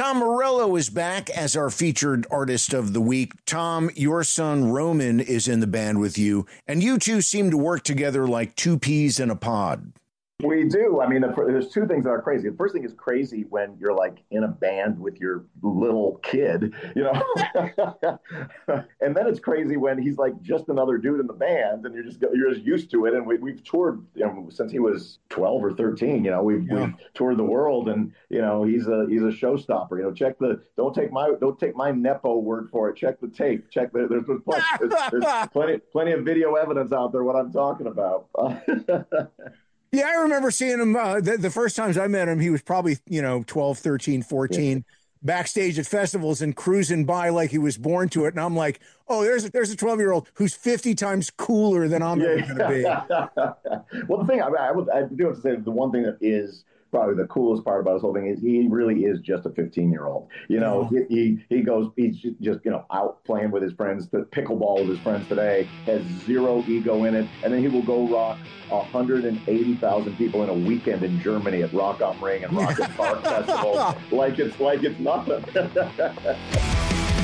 Tom Morello is back as our featured artist of the week. Tom, your son Roman is in the band with you, and you two seem to work together like two peas in a pod. We do. I mean, there's two things that are crazy. The first thing is crazy when you're like in a band with your little kid, you know, and then it's crazy when he's like just another dude in the band, and you're just used to it. And we've toured, you know, since he was 12 or 13. You know, we've toured the world, and you know, he's a showstopper. You know, don't take my nepo word for it. Check the tape. There's plenty of video evidence out there what I'm talking about. Yeah, I remember seeing him the first times I met him. He was probably, 12, 13, 14, backstage at festivals and cruising by like he was born to it. And I'm like, oh, there's a 12-year-old who's 50 times cooler than I'm ever going to be. Well, the thing I do have to say, the one thing that is probably the coolest part about his whole thing is he really is just a 15-year-old. You know, he's just, out playing with his friends, the pickleball with his friends today, has zero ego in it. And then he will go rock 180,000 people in a weekend in Germany at Rock am Ring and Rock am Park festivals like it's nothing.